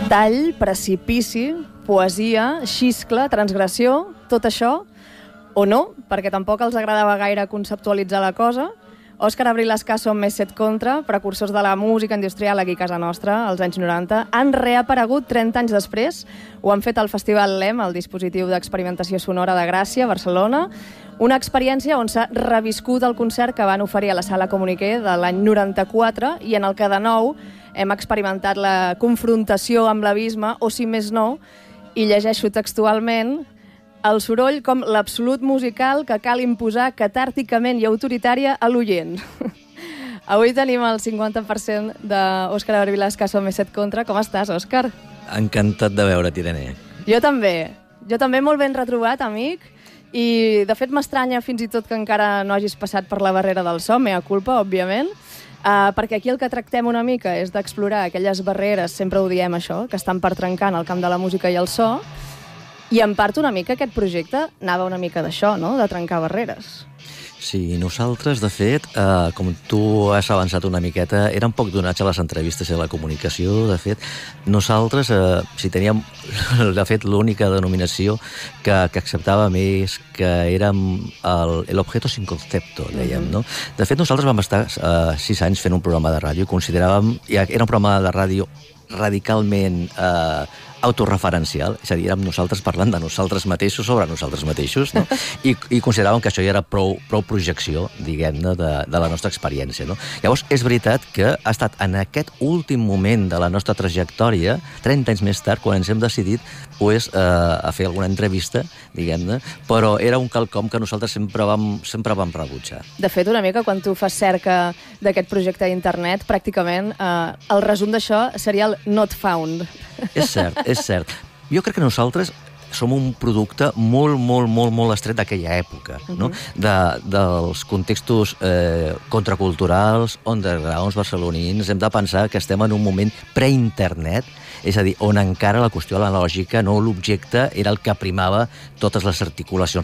Tall, precipici, poesia, xiscle, transgressió, tot això, o no, perquè tampoc els agradava gaire conceptualitzar la cosa. Òscar Abril Escaso amb Més Set Contra, precursors de la música industrial aquí a casa nostra, als anys 90, han reaparegut 30 anys després. Ho han fet al Festival LEM, el dispositiu d'experimentació sonora de Gràcia, a Barcelona, una experiència on s'ha reviscut el concert que van oferir a la Sala Comuniqué de l'any 94 i en el que de nou hem experimentat la confrontació amb l'abisme, o si més no, i llegeixo textualment, el soroll com l'absolut musical que cal imposar catàrticament i autoritària a l'oient. Avui tenim el 50% d'Òscar Abril Escaso Més Set Contra. Com estàs, Òscar? Encantat de veure't, Irene. Jo també molt ben retrobat, amic, i de fet m'estranya fins i tot que encara no hagis passat per la barrera del so, mea culpa, òbviament, perquè aquí el que tractem una mica és d'explorar aquelles barreres, sempre ho diem això, que estan per trencar en el camp de la música i el so, i en part una mica aquest projecte anava una mica d'això, no?, de trencar barreres. Sí, nosaltres, de fet, com tu has avançat una miqueta, érem poc donats a les entrevistes i a la comunicació. De fet, nosaltres, si teníem, de fet, l'única denominació que acceptàvem és que érem l'objeto sin concepto, dèiem, no? De fet, nosaltres vam estar 6 anys fent un programa de ràdio i consideràvem, era un programa de ràdio radicalment autorreferencial, és a dir, érem nosaltres parlant de nosaltres mateixos sobre nosaltres mateixos, no? I consideràvem que això ja era prou projecció, diguem-ne, de la nostra experiència, no? Llavors, és veritat que ha estat en aquest últim moment de la nostra trajectòria, 30 anys més tard, quan ens hem decidit a fer alguna entrevista, diguem-ne, però era un quelcom que nosaltres sempre vam rebutjar. De fet, una mica, quan tu fas cerca d'aquest projecte d'internet, pràcticament el resum d'això seria el not found. És cert. Jo crec que nosaltres som un producte molt estret d'aquella època, no? Dels contextos contraculturals, undergrounds barcelonins. Hem de pensar que estem en un moment pre-internet, és a dir, on encara la qüestió analògica, no l'objecte, era el que primava totes les articulacions